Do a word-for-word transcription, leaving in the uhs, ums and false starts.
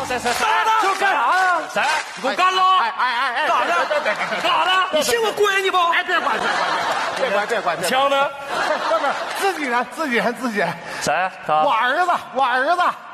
谁谁谁？ 这干啥呀？ 谁？你给我干了！ 哎哎哎哎， 干啥呢？干啥呢？ 你信我管你不？ 哎，别管，别管，别管，别管，别管。 枪呢？ 不是自己人，自己人，自己人。 谁？他？ 我儿子，我儿子。